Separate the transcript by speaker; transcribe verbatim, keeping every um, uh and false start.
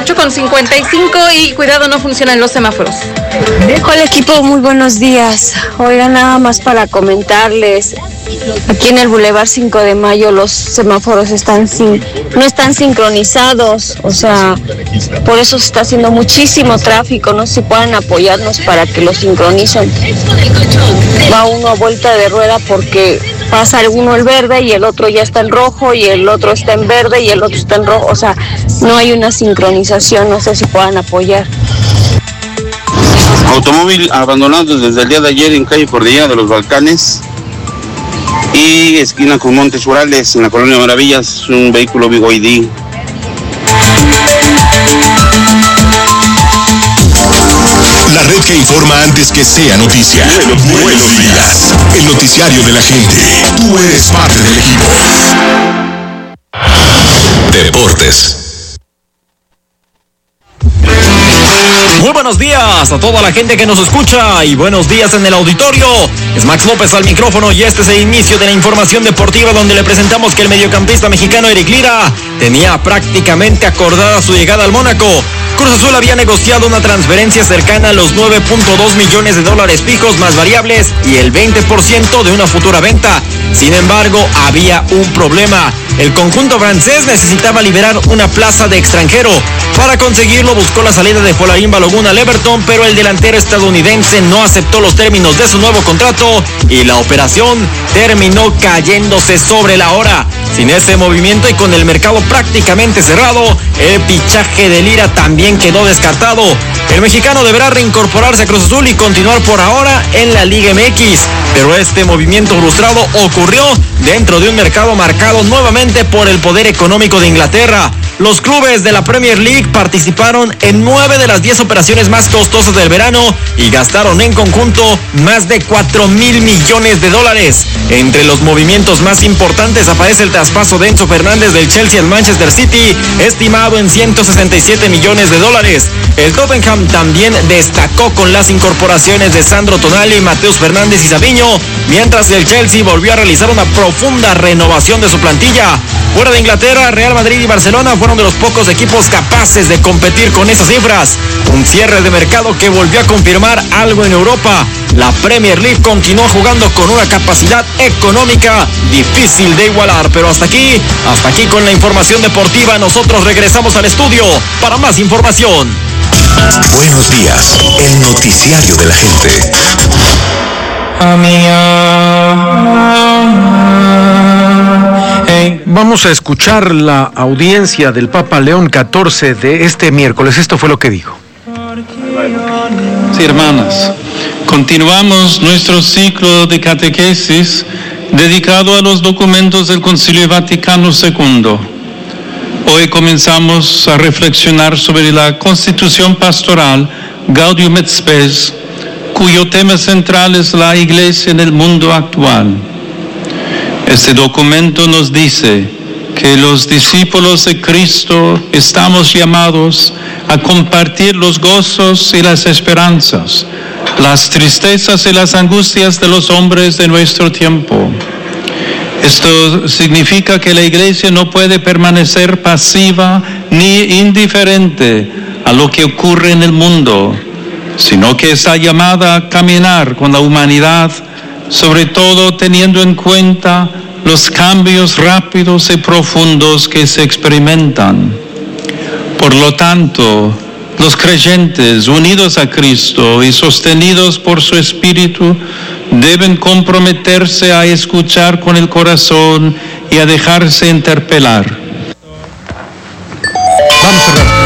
Speaker 1: ocho con cincuenta y cinco y cuidado, no funcionan los semáforos.
Speaker 2: Hola equipo, muy buenos días. Oigan, nada más para comentarles, aquí en el Boulevard cinco de Mayo los semáforos están sin, no están sincronizados, o sea, por eso se está haciendo muchísimo tráfico, no sé si puedan apoyarnos para que los sincronicen. Va uno a vuelta de rueda porque pasa uno el verde y el otro ya está en rojo y el otro está en verde y el otro está en rojo, o sea, no hay una sincronización, no sé si puedan apoyar.
Speaker 3: Automóvil abandonado desde el día de ayer en calle Cordillera de los Balcanes y esquina con Montes Urales en la Colonia Maravillas, un vehículo B Y D.
Speaker 4: La red que informa antes que sea noticia. Buenos, buenos días. El noticiario de la gente. Tú eres parte del equipo. Deportes.
Speaker 5: Muy buenos días a toda la gente que nos escucha y buenos días en el auditorio. Es Max López al micrófono y este es el inicio de la información deportiva donde le presentamos que el mediocampista mexicano Eric Lira tenía prácticamente acordada su llegada al Mónaco. Cruz Azul había negociado una transferencia cercana a los nueve punto dos millones de dólares fijos más variables y el veinte por ciento de una futura venta. Sin embargo, había un problema. El conjunto francés necesitaba liberar una plaza de extranjero. Para conseguirlo buscó la salida de Folarin Balogun al Everton, pero el delantero estadounidense no aceptó los términos de su nuevo contrato y la operación terminó cayéndose sobre la hora. Sin ese movimiento y con el mercado prácticamente cerrado, el fichaje de Lira también quedó descartado. El mexicano deberá reincorporarse a Cruz Azul y continuar por ahora en la Liga M X. Pero este movimiento frustrado ocurrió dentro de un mercado marcado nuevamente por el poder económico de Inglaterra. Los clubes de la Premier League participaron en nueve de las diez operaciones más costosas del verano y gastaron en conjunto más de cuatro mil millones de dólares. Entre los movimientos más importantes aparece el traspaso de Enzo Fernández del Chelsea al Manchester City, estimado en ciento sesenta y siete millones de dólares. El Tottenham también destacó con las incorporaciones de Sandro Tonali, Mateus Fernández y Savinho, mientras el Chelsea volvió a realizar una profunda renovación de su plantilla. Fuera de Inglaterra, Real Madrid y Barcelona fueron de los pocos equipos capaces de competir con esas cifras. Un cierre de mercado que volvió a confirmar algo en Europa. La Premier League continuó jugando con una capacidad económica difícil de igualar. Pero hasta aquí, hasta aquí con la información deportiva. Nosotros regresamos al estudio para más información.
Speaker 4: Buenos días, el noticiario de la gente.
Speaker 6: Vamos a escuchar la audiencia del Papa León catorce de este miércoles. Esto fue lo que dijo.
Speaker 7: Sí, hermanas, continuamos nuestro ciclo de catequesis dedicado a los documentos del Concilio Vaticano segundo. Hoy comenzamos a reflexionar sobre la Constitución Pastoral Gaudium et Spes, cuyo tema central es la Iglesia en el mundo actual. Este documento nos dice que los discípulos de Cristo estamos llamados a compartir los gozos y las esperanzas, las tristezas y las angustias de los hombres de nuestro tiempo. Esto significa que la Iglesia no puede permanecer pasiva ni indiferente a lo que ocurre en el mundo, sino que está llamada a caminar con la humanidad, sobre todo teniendo en cuenta los cambios rápidos y profundos que se experimentan. Por lo tanto, los creyentes unidos a Cristo y sostenidos por su Espíritu deben comprometerse a escuchar con el corazón y a dejarse interpelar.
Speaker 6: Vamos a ver.